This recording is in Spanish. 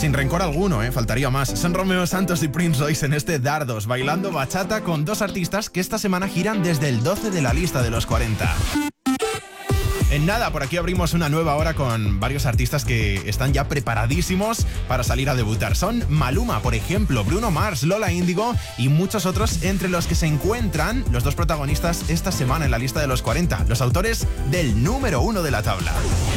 Sin rencor alguno, faltaría más. Son Romeo Santos y Prince Royce en este Dardos, bailando bachata con dos artistas que esta semana giran desde el 12 de la lista de los 40. En nada, por aquí abrimos una nueva hora con varios artistas que están ya preparadísimos para salir a debutar. Son Maluma, por ejemplo, Bruno Mars, Lola Índigo y muchos otros, entre los que se encuentran los dos protagonistas esta semana en la lista de los 40, los autores del número 1 de la tabla.